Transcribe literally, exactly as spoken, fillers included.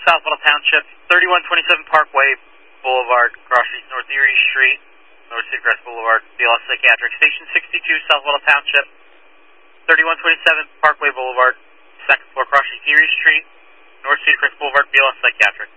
South Little Township, thirty-one twenty-seven Parkway Boulevard, Cross East North Erie Street, North Seacrest Boulevard, B L S Psychiatric. Station sixty-two, South Little Township, thirty-one twenty-seven Parkway Boulevard, second floor, Cross East Erie Street, North Seacrest Boulevard, B L S Psychiatric.